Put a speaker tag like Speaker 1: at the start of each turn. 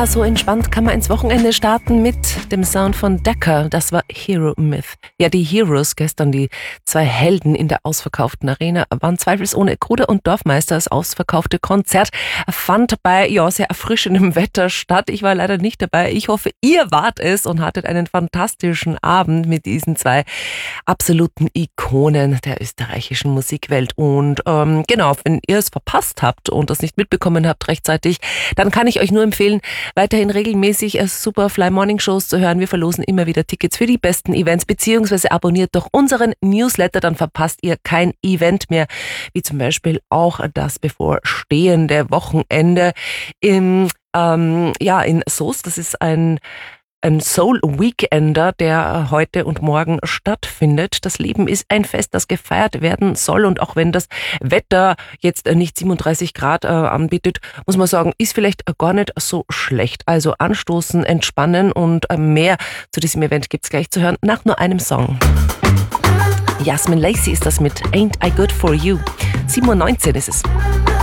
Speaker 1: Ja, so entspannt kann man ins Wochenende starten mit dem Sound von Decca. Das war Hero Myth. Ja, die Heroes, gestern die zwei Helden in der ausverkauften Arena, waren zweifelsohne Gruder und Dorfmeister. Das ausverkaufte Konzert fand bei sehr erfrischendem Wetter statt. Ich war leider nicht dabei. Ich hoffe, ihr wart es und hattet einen fantastischen Abend mit diesen zwei absoluten Ikonen der österreichischen Musikwelt. Und genau, wenn ihr es verpasst habt und das nicht mitbekommen habt rechtzeitig, dann kann ich euch nur empfehlen, weiterhin regelmäßig Superfly Morning Shows zu hören. Wir verlosen immer wieder Tickets für die besten Events, beziehungsweise abonniert doch unseren Newsletter, dann verpasst ihr kein Event mehr, wie zum Beispiel auch das bevorstehende Wochenende in Soest. Das ist ein Soul Weekender, der heute und morgen stattfindet. Das Leben ist ein Fest, das gefeiert werden soll, und auch wenn das Wetter jetzt nicht 37 Grad anbietet, muss man sagen, ist vielleicht gar nicht so schlecht. Also anstoßen, entspannen, und mehr zu diesem Event gibt's gleich zu hören nach nur einem Song. Yasmin Lacey ist das mit Ain't I Good For You. 7:19 Uhr ist es.